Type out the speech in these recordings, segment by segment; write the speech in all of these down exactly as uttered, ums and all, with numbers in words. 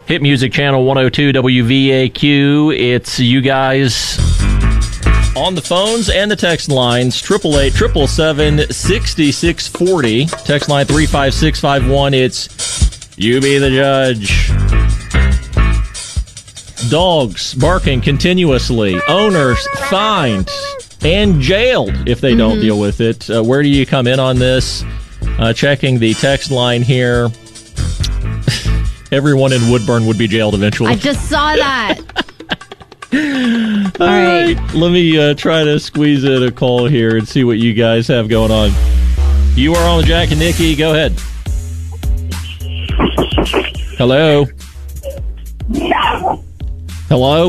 Hit Music Channel one oh two W V A Q. It's you guys on the phones and the text lines. triple eight, seven seven, seven, six six four zero. Text line three five six five one. It's you be the judge. Dogs barking continuously. Owners fined and jailed if they mm-hmm. don't deal with it. Uh, where do you come in on this? Uh, checking the text line here. Everyone in Woodburn would be jailed eventually. I just saw that. All right. right. Let me uh, try to squeeze in a call here and see what you guys have going on. You are on with Jack and Nikki. Go ahead. Hello? Hello?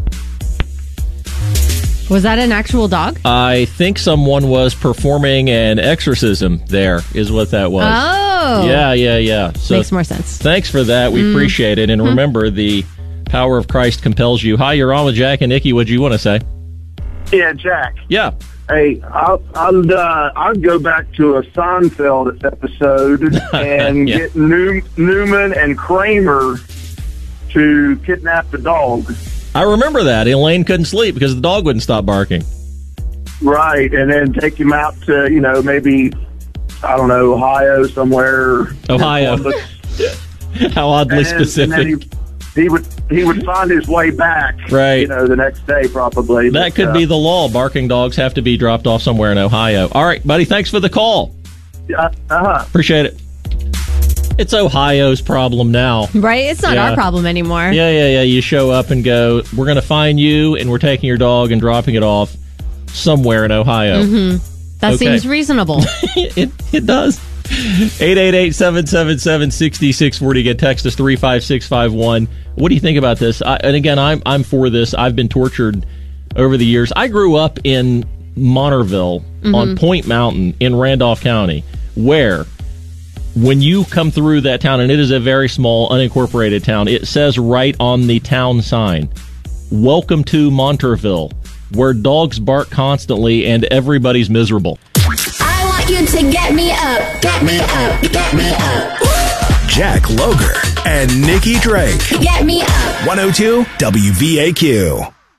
Was that an actual dog? I think someone was performing an exorcism there, is what that was. Oh. Yeah, yeah, yeah. So makes more sense. Thanks for that. We mm. appreciate it. And mm. remember, the power of Christ compels you. Hi, you're on with Jack and Nikki. What do you want to say? Yeah, Jack. Yeah. Hey, I'll I'll, uh, I'll go back to a Seinfeld episode and yeah. get New, Newman and Kramer to kidnap the dog. I remember that. Elaine couldn't sleep because the dog wouldn't stop barking. Right, and then take him out to, you know, maybe, I don't know, Ohio somewhere. Ohio. How oddly and, specific. And then he, he would he would find his way back, right. you know, the next day probably. That but, could uh, be the law. Barking dogs have to be dropped off somewhere in Ohio. All right, buddy, thanks for the call. Uh, uh-huh. Appreciate it. It's Ohio's problem now. Right? It's not yeah. our problem anymore. Yeah, yeah, yeah. You show up and go, we're going to find you, and we're taking your dog and dropping it off somewhere in Ohio. Mm-hmm. That okay. seems reasonable. it it does. eight eight eight, seven seven seven, six six four zero. Get text us three five six five one. What do you think about this? I, and again, I'm I'm for this. I've been tortured over the years. I grew up in Monterville mm-hmm. on Point Mountain in Randolph County, where when you come through that town, and it is a very small, unincorporated town, it says right on the town sign, "Welcome to Monterville," where dogs bark constantly and everybody's miserable. I want you to get me up, get me up, get me up. Jack Loger and Nikki Drake. Get me up. one oh two W V A Q.